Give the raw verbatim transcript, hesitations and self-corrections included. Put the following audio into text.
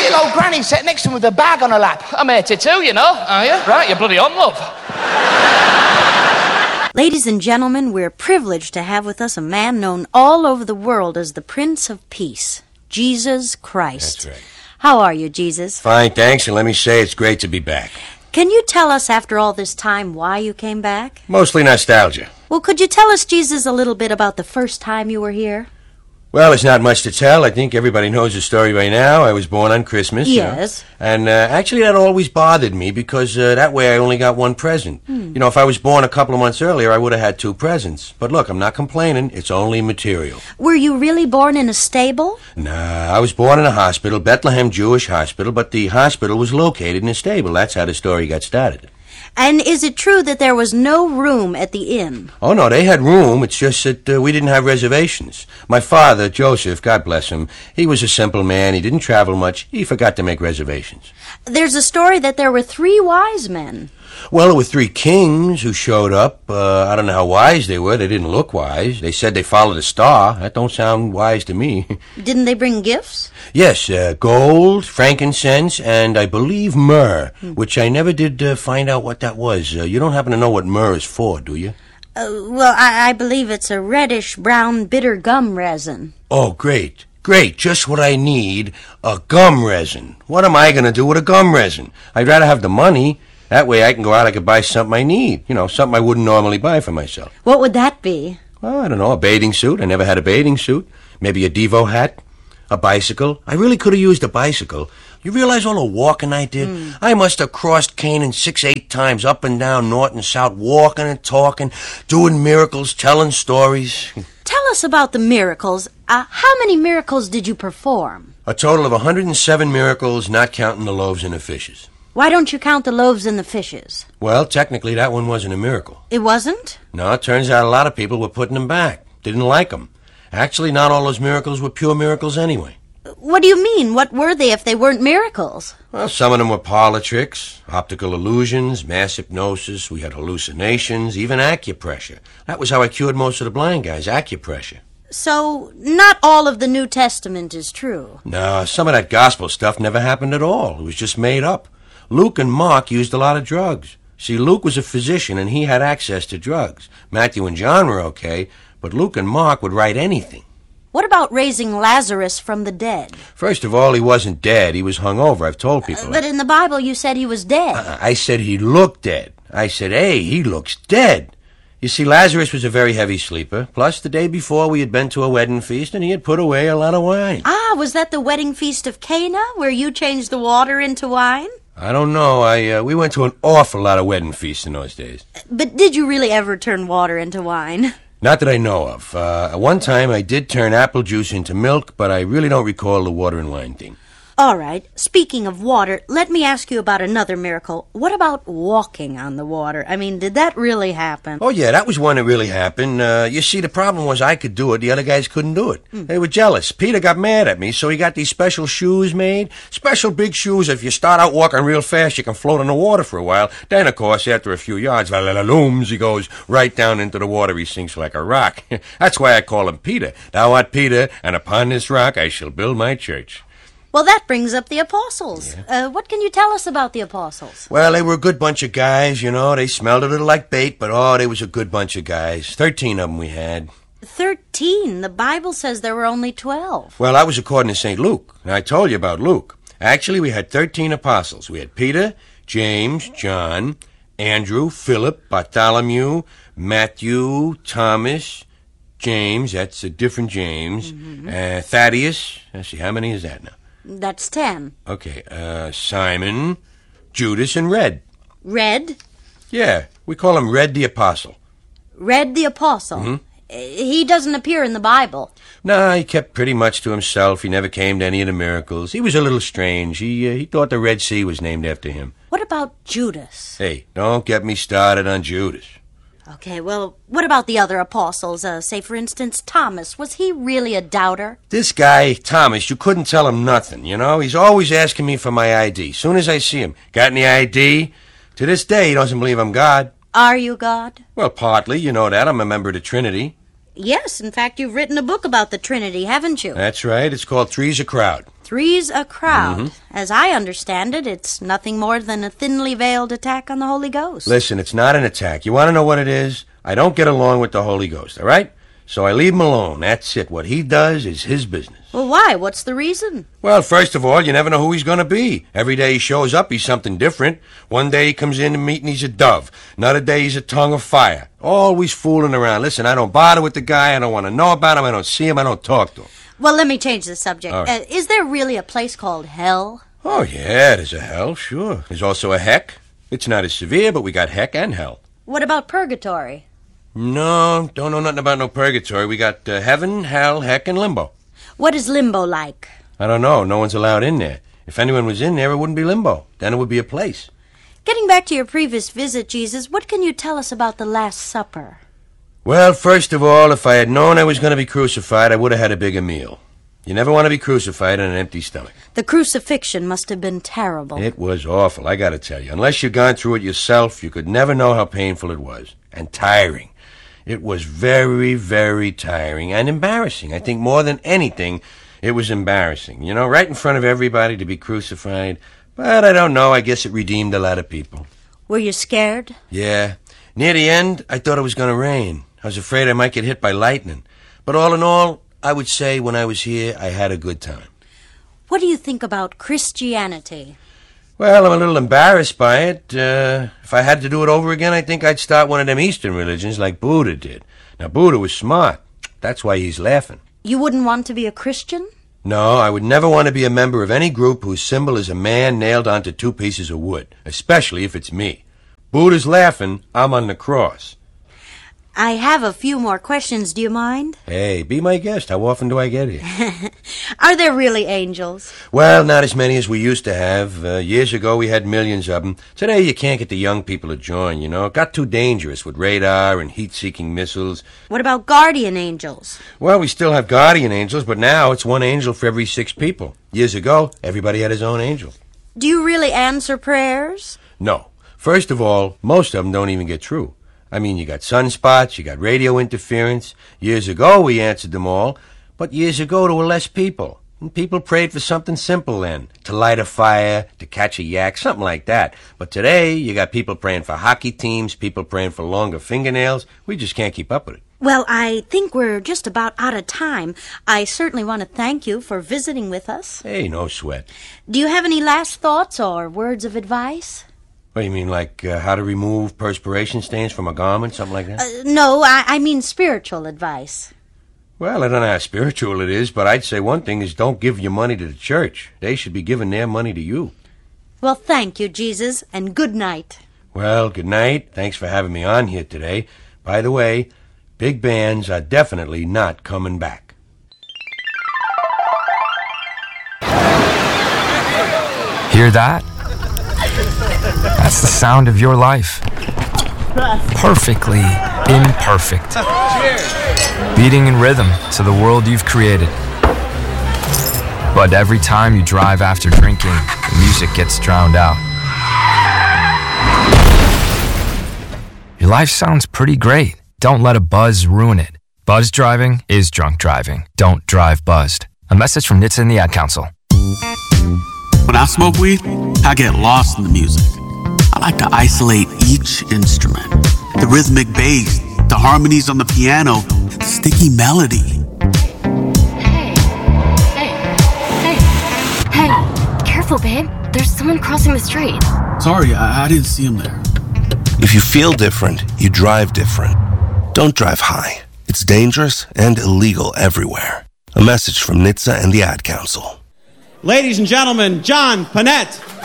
big old granny sat next to him with a bag on her lap. I'm eighty-two, you know. Are you? Right, you're bloody on, love. Ladies and gentlemen, we're privileged to have with us a man known all over the world as the Prince of Peace, Jesus Christ. That's right. How are you, Jesus? Fine, thanks, and let me say it's great to be back. Can you tell us, after all this time, why you came back? Mostly nostalgia. Well, could you tell us, Jesus, a little bit about the first time you were here? Well, there's not much to tell. I think everybody knows the story by now. I was born on Christmas. Yes. You know? And uh, actually, that always bothered me because uh, that way I only got one present. Hmm. You know, if I was born a couple of months earlier, I would have had two presents. But look, I'm not complaining. It's only material. Were you really born in a stable? Nah, I was born in a hospital, Bethlehem Jewish Hospital, but the hospital was located in a stable. That's how the story got started. And is it true that there was no room at the inn? Oh, no, they had room. It's just that uh, we didn't have reservations. My father, Joseph, God bless him, he was a simple man. He didn't travel much. He forgot to make reservations. There's a story that there were three wise men. Well, there were three kings who showed up. Uh, I don't know how wise they were. They didn't look wise. They said they followed a star. That don't sound wise to me. Didn't they bring gifts? Yes, uh, gold, frankincense, and I believe myrrh, hmm. which I never did uh, find out what that was. Uh, you don't happen to know what myrrh is for, do you? Uh, well, I, I believe it's a reddish-brown bitter gum resin. Oh, great. Great, just what I need, a gum resin. What am I going to do with a gum resin? I'd rather have the money. That way I can go out, I could buy something I need. You know, something I wouldn't normally buy for myself. What would that be? Well, I don't know, a bathing suit. I never had a bathing suit. Maybe a Devo hat. A bicycle. I really could have used a bicycle. You realize all the walking I did? Mm. I must have crossed Canaan six, eight times, up and down, north and south, walking and talking, doing miracles, telling stories. Tell us about the miracles. Uh, how many miracles did you perform? A total of one hundred seven miracles, not counting the loaves and the fishes. Why don't you count the loaves and the fishes? Well, technically, that one wasn't a miracle. It wasn't? No, it turns out a lot of people were putting them back. Didn't like them. Actually, not all those miracles were pure miracles anyway. What do you mean? What were they if they weren't miracles? Well, some of them were parlor tricks, optical illusions, mass hypnosis. We had hallucinations, even acupressure. That was how I cured most of the blind guys, acupressure. So, not all of the New Testament is true? No, some of that gospel stuff never happened at all. It was just made up. Luke and Mark used a lot of drugs. See, Luke was a physician and he had access to drugs. Matthew and John were okay, but Luke and Mark would write anything. What about raising Lazarus from the dead? First of all, he wasn't dead. He was hung over. I've told people uh, But that. in the Bible you said he was dead. Uh, I said he looked dead. I said, hey, he looks dead. You see, Lazarus was a very heavy sleeper. Plus, the day before we had been to a wedding feast and he had put away a lot of wine. Ah, was that the wedding feast of Cana, where you changed the water into wine? I don't know. I uh, we went to an awful lot of wedding feasts in those days. But did you really ever turn water into wine? Not that I know of. Uh, one time I did turn apple juice into milk, but I really don't recall the water and wine thing. All right. Speaking of water, let me ask you about another miracle. What about walking on the water? I mean, did that really happen? Oh, yeah, that was one that really happened. Uh, you see, the problem was I could do it. The other guys couldn't do it. Hmm. They were jealous. Peter got mad at me, so he got these special shoes made. Special big shoes. If you start out walking real fast, you can float in the water for a while. Then, of course, after a few yards, looms, he goes right down into the water. He sinks like a rock. That's why I call him Peter. Thou art Peter, and upon this rock I shall build my church. Well, that brings up the apostles. Yeah. Uh, what can you tell us about the apostles? Well, they were a good bunch of guys, you know. They smelled a little like bait, but, oh, they was a good bunch of guys. Thirteen of them we had. Thirteen? The Bible says there were only twelve. Well, that was according to Saint Luke. And I told you about Luke. Actually, we had thirteen apostles. We had Peter, James, John, Andrew, Philip, Bartholomew, Matthew, Thomas, James, that's a different James, mm-hmm. uh, Thaddeus. Let's see, how many is that now? That's ten. Okay, uh, Simon, Judas, and Red. Red? Yeah, we call him Red the Apostle. Red the Apostle? Mm-hmm. He doesn't appear in the Bible. No, he kept pretty much to himself. He never came to any of the miracles. He was a little strange. He, uh, he thought the Red Sea was named after him. What about Judas? Hey, don't get me started on Judas. Okay, well, what about the other apostles? Uh, say, for instance, Thomas. Was he really a doubter? This guy, Thomas, you couldn't tell him nothing, you know? He's always asking me for my I D. Soon as I see him, got any I D? To this day, he doesn't believe I'm God. Are you God? Well, partly. You know that. I'm a member of the Trinity. Yes, in fact, you've written a book about the Trinity, haven't you? That's right. It's called Three's a Crowd. Three's a crowd. Mm-hmm. As I understand it, it's nothing more than a thinly veiled attack on the Holy Ghost. Listen, it's not an attack. You want to know what it is? I don't get along with the Holy Ghost, all right? So I leave him alone. That's it. What he does is his business. Well, why? What's the reason? Well, first of all, you never know who he's going to be. Every day he shows up, he's something different. One day he comes in to meet and he's a dove. Another day he's a tongue of fire. Always fooling around. Listen, I don't bother with the guy. I don't want to know about him. I don't see him. I don't talk to him. Well, let me change the subject. All right. Uh, is there really a place called hell? Oh, yeah, there's a hell, sure. There's also a heck. It's not as severe, but we got heck and hell. What about purgatory? No, don't know nothing about no purgatory. We got uh, heaven, hell, heck, and limbo. What is limbo like? I don't know. No one's allowed in there. If anyone was in there, it wouldn't be limbo. Then it would be a place. Getting back to your previous visit, Jesus, what can you tell us about the Last Supper? Well, first of all, if I had known I was going to be crucified, I would have had a bigger meal. You never want to be crucified on an empty stomach. The crucifixion must have been terrible. It was awful, I got to tell you. Unless you've gone through it yourself, you could never know how painful it was. And tiring. It was very, very tiring and embarrassing. I think more than anything, it was embarrassing. You know, right in front of everybody to be crucified. But I don't know, I guess it redeemed a lot of people. Were you scared? Yeah. Near the end, I thought it was going to rain. I was afraid I might get hit by lightning. But all in all, I would say when I was here, I had a good time. What do you think about Christianity? Well, I'm a little embarrassed by it. Uh, if I had to do it over again, I think I'd start one of them Eastern religions like Buddha did. Now, Buddha was smart. That's why he's laughing. You wouldn't want to be a Christian? No, I would never want to be a member of any group whose symbol is a man nailed onto two pieces of wood, especially if it's me. Buddha's laughing, I'm on the cross. I have a few more questions. Do you mind? Hey, be my guest. How often do I get here? Are there really angels? Well, not as many as we used to have. Uh, years ago, we had millions of them. Today, you can't get the young people to join, you know. It got too dangerous with radar and heat-seeking missiles. What about guardian angels? Well, we still have guardian angels, but now it's one angel for every six people. Years ago, everybody had his own angel. Do you really answer prayers? No. First of all, most of them don't even get through. I mean, you got sunspots, you got radio interference. Years ago, we answered them all. But years ago, there were less people. And people prayed for something simple then. To light a fire, to catch a yak, something like that. But today, you got people praying for hockey teams, people praying for longer fingernails. We just can't keep up with it. Well, I think we're just about out of time. I certainly want to thank you for visiting with us. Hey, no sweat. Do you have any last thoughts or words of advice? What, you mean like uh, how to remove perspiration stains from a garment, something like that? Uh, no, I, I mean spiritual advice. Well, I don't know how spiritual it is, but I'd say one thing is don't give your money to the church. They should be giving their money to you. Well, thank you, Jesus, and good night. Well, good night. Thanks for having me on here today. By the way, big bands are definitely not coming back. Hear that? That's the sound of your life. Perfectly imperfect. Beating in rhythm to the world you've created. But every time you drive after drinking, the music gets drowned out. Your life sounds pretty great. Don't let a buzz ruin it. Buzz driving is drunk driving. Don't drive buzzed. A message from N H T S A and the Ad Council. When I smoke weed, I get lost in the music. I like to isolate each instrument. The rhythmic bass, the harmonies on the piano, the sticky melody. Hey, hey, hey, hey, careful, babe. There's someone crossing the street. Sorry, I, I didn't see him there. If you feel different, you drive different. Don't drive high. It's dangerous and illegal everywhere. A message from N H T S A and the Ad Council. Ladies and gentlemen, John Panette.